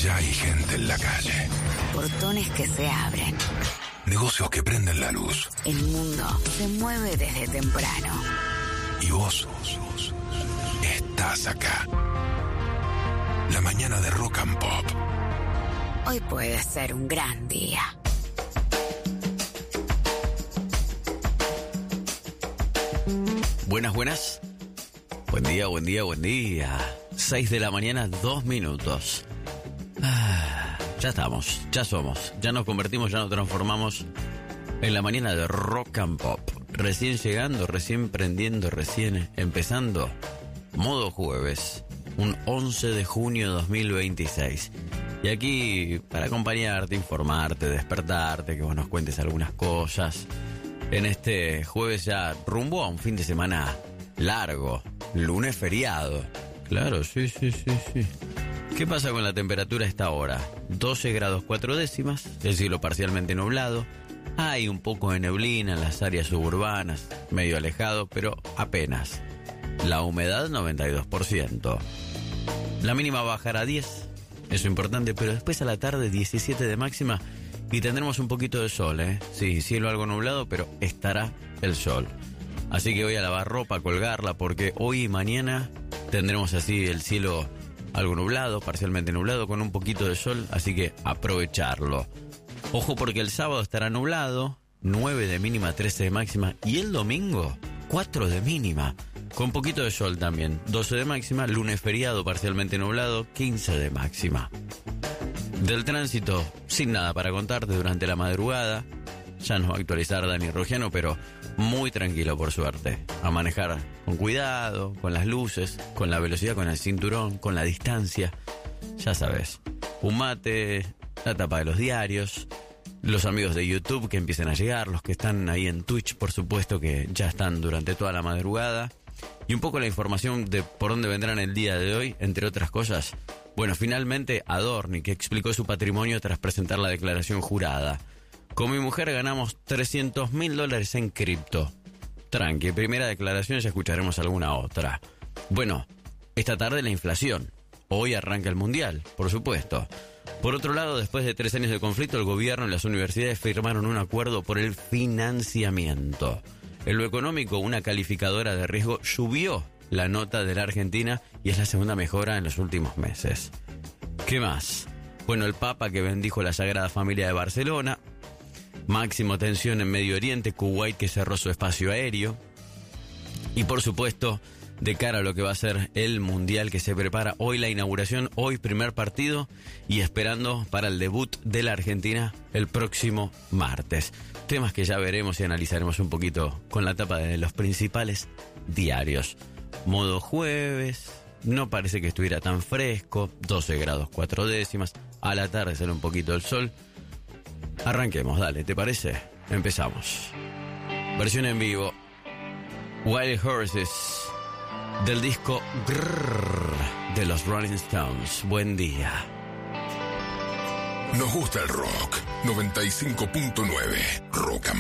Ya hay gente en la calle. Portones que se abren. Negocios que prenden la luz. El mundo se mueve desde temprano. Y vos estás acá. La mañana de Rock and Pop. Hoy puede ser un gran día. Buenas. Buen día. 6 de la mañana, 2 minutos. Ya estamos, ya somos, ya nos convertimos, ya nos transformamos en la mañana de Rock and Pop. Recién llegando, recién prendiendo, recién empezando. Modo jueves, un 11 de junio de 2026. Y aquí para acompañarte, informarte, despertarte, que vos nos cuentes algunas cosas. En este jueves ya rumbo a un fin de semana largo, lunes feriado. Claro, sí. ¿Qué pasa con la temperatura a esta hora? 12 grados 4 décimas, el cielo parcialmente nublado. Hay un poco de neblina en las áreas suburbanas, medio alejado, pero apenas. La humedad 92%. La mínima bajará a 10, eso importante, pero después a la tarde 17 de máxima y tendremos un poquito de sol, ¿eh? Sí, cielo algo nublado, pero estará el sol. Así que voy a lavar ropa, colgarla, porque hoy y mañana tendremos así el cielo algo nublado, parcialmente nublado, con un poquito de sol, así que aprovecharlo. Ojo porque el sábado estará nublado, 9 de mínima, 13 de máxima, y el domingo 4 de mínima, con poquito de sol también, 12 de máxima, lunes feriado parcialmente nublado, 15 de máxima. Del tránsito, sin nada para contarte durante la madrugada, ya nos va a actualizar Dani Rogiano, pero muy tranquilo por suerte. A manejar con cuidado, con las luces, con la velocidad, con el cinturón, con la distancia. Ya sabes, un mate, la tapa de los diarios, los amigos de YouTube que empiezan a llegar, los que están ahí en Twitch, por supuesto, que ya están durante toda la madrugada. Y un poco la información de por dónde vendrán el día de hoy, entre otras cosas. Bueno, finalmente Adorni, que explicó su patrimonio tras presentar la declaración jurada. Con mi mujer ganamos $300.000 en cripto. Tranqui, primera declaración, ya escucharemos alguna otra. Bueno, esta tarde la inflación. Hoy arranca el mundial, por supuesto. Por otro lado, después de 3 años de conflicto, el gobierno y las universidades firmaron un acuerdo por el financiamiento. En lo económico, una calificadora de riesgo subió la nota de la Argentina y es la segunda mejora en los últimos meses. ¿Qué más? Bueno, el Papa que bendijo la Sagrada Familia de Barcelona. Máximo tensión en Medio Oriente, Kuwait que cerró su espacio aéreo. Y por supuesto, de cara a lo que va a ser el Mundial que se prepara, hoy la inauguración, hoy primer partido y esperando para el debut de la Argentina el próximo martes. Temas que ya veremos y analizaremos un poquito con la tapa de los principales diarios. Modo jueves, no parece que estuviera tan fresco, 12 grados 4 décimas, a la tarde sale un poquito el sol. Arranquemos, dale, ¿te parece? Empezamos. Versión en vivo, Wild Horses, del disco Grrr de los Rolling Stones. Buen día. Nos gusta el rock. 95.9 Rock and